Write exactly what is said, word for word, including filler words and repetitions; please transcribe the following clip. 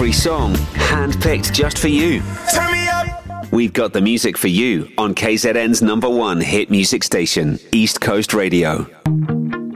every song, handpicked just for you. Turn me up. We've got the music for you on K Z N's number one hit music station, East Coast Radio.